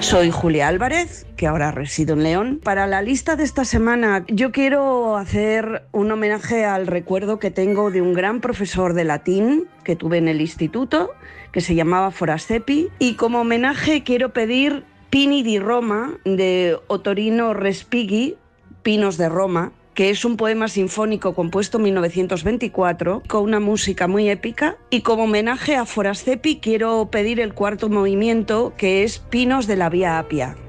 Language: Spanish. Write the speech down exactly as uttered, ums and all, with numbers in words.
Soy Julia Álvarez, que ahora resido en León. Para la lista de esta semana yo quiero hacer un homenaje al recuerdo que tengo de un gran profesor de latín que tuve en el instituto, que se llamaba Forassepi, y como homenaje quiero pedir Pini di Roma de Ottorino Respighi, Pinos de Roma, que es un poema sinfónico compuesto en mil novecientos veinticuatro con una música muy épica, y como homenaje a Forassepi quiero pedir el cuarto movimiento, que es Pinos de la Vía Apia.